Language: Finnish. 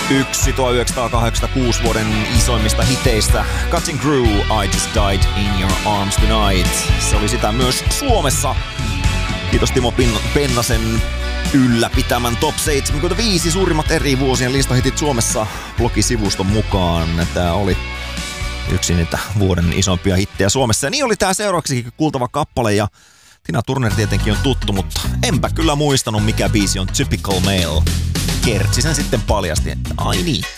Yksi 1986 vuoden isoimmista hiteistä, Cutting Crew, I Just Died in Your Arms Tonight. Se oli sitä myös Suomessa. Kiitos Timo Pennasen ylläpitämän Top 75 suurimmat eri vuosien listahitit Suomessa blogisivuston mukaan. Tämä oli yksi niitä vuoden isompia hittejä Suomessa. Ja niin oli tää seuraavaksi kuultava kappale, ja Tina Turner tietenkin on tuttu, mutta enpä kyllä muistanut mikä biisi on Typical Male. Kertsi sen sitten paljasti, että ai niin,